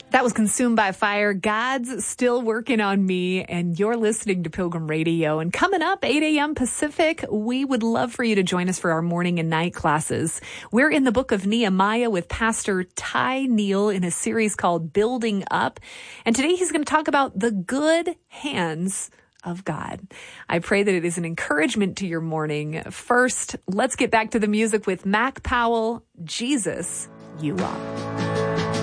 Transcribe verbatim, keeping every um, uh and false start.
That was Consumed by Fire. God's still working on me, and you're listening to Pilgrim Radio. And coming up, eight a.m. Pacific, we would love for you to join us for our morning and night classes. We're in the book of Nehemiah with Pastor Ty Neal in a series called Building Up. And today he's going to talk about the good hands of God. I pray that it is an encouragement to your morning. First, let's get back to the music with Mac Powell, Jesus, You Are.